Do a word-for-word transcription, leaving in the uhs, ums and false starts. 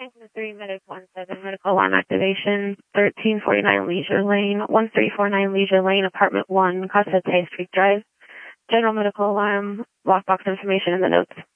three Medic one seven, medical alarm activation, thirteen forty-nine Leisure Lane, one three four nine Leisure Lane, apartment one, Casa Tay Street Drive. General medical alarm, lockbox information in the notes.